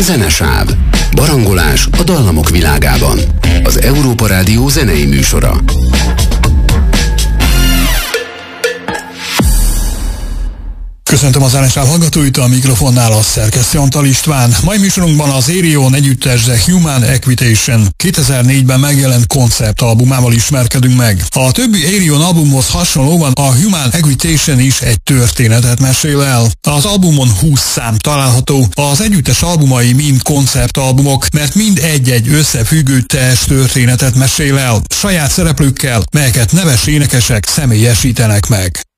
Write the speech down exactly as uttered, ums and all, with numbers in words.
Zenesáv. Barangolás a dallamok világában. Az Európa Rádió zenei műsora. Köszöntöm a Zenesáv hallgatóit, a mikrofonnál a szerkesztő Antal István. Mai műsorunkban az Ayreon együttes The Human Equitation kétezer-négyben megjelent konceptalbumával ismerkedünk meg. A többi Ayreon albumhoz hasonlóan a Human Equitation is egy történetet mesél el. Az albumon húsz szám található, az együttes albumai mind konceptalbumok, mert mind egy-egy összefüggő teljes történetet mesél el, saját szereplőkkel, melyeket neves énekesek személyesítenek meg.